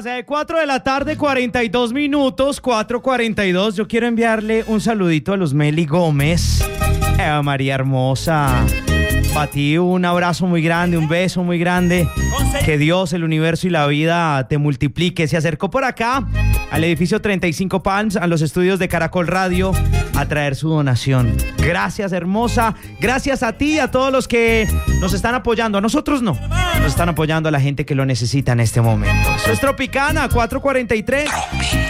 4 de la tarde, 42 minutos, 4:42. Yo quiero enviarle un saludito a Luz Meli Gómez. María hermosa. Para ti un abrazo muy grande, un beso muy grande. Que Dios, el universo y la vida te multiplique. Se acercó por acá al edificio 35 Palms, a los estudios de Caracol Radio, a traer su donación. Gracias, hermosa. Gracias a ti y a todos los que nos están apoyando. A nosotros no. Nos están apoyando a la gente que lo necesita en este momento. Esto es Tropicana 443.